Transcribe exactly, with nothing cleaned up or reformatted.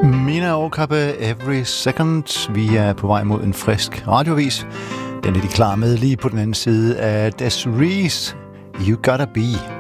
Mina Okabe, Every Second. Vi er på vej mod en frisk radiovis. Den er de klar med lige på den anden side af Desiree, You Gotta Be.